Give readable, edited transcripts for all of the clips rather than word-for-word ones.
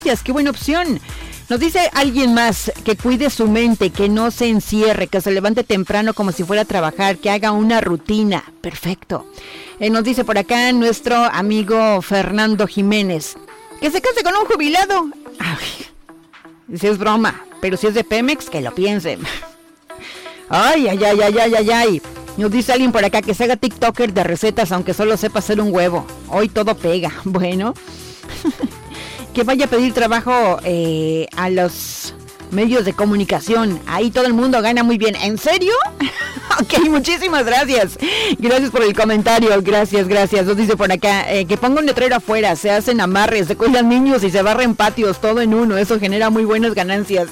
Qué buena opción. Nos dice alguien más que cuide su mente, que no se encierre, que se levante temprano como si fuera a trabajar, que haga una rutina. Perfecto. Nos dice por acá nuestro amigo Fernando Jiménez, que se case con un jubilado. Ay, si es broma, pero si es de Pemex, que lo piensen. Ay. Nos dice alguien por acá que se haga TikToker de recetas, aunque solo sepa hacer un huevo. Hoy todo pega. Bueno. Que vaya a pedir trabajo a los medios de comunicación. Ahí todo el mundo gana muy bien. ¿En serio? Ok, muchísimas gracias. Gracias por el comentario. Gracias. Nos dice por acá que ponga un letrero afuera. Se hacen amarres, se cuidan niños y se barren patios. Todo en uno. Eso genera muy buenas ganancias.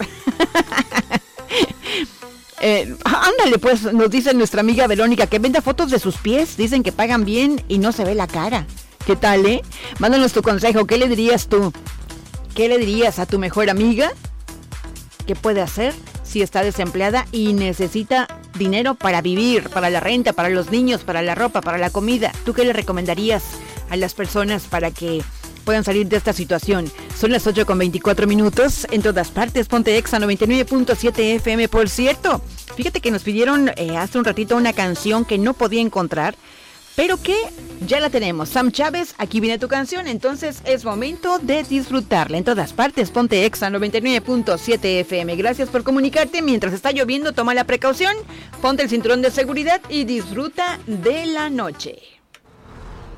Ándale, pues, nos dice nuestra amiga Verónica que venda fotos de sus pies. Dicen que pagan bien y no se ve la cara. ¿Qué tal, Mándanos tu consejo. ¿Qué le dirías tú? ¿Qué le dirías a tu mejor amiga? ¿Qué puede hacer si está desempleada y necesita dinero para vivir, para la renta, para los niños, para la ropa, para la comida? ¿Tú qué le recomendarías a las personas para que puedan salir de esta situación? Son las 8:24 en todas partes. Ponte Exa 99.7 FM. Por cierto, fíjate que nos pidieron hace un ratito una canción que no podía encontrar, pero que ya la tenemos. Sam Chávez, aquí viene tu canción, entonces es momento de disfrutarla. En todas partes, ponte Exa 99.7 FM. Gracias por comunicarte. Mientras está lloviendo, toma la precaución, ponte el cinturón de seguridad y disfruta de la noche.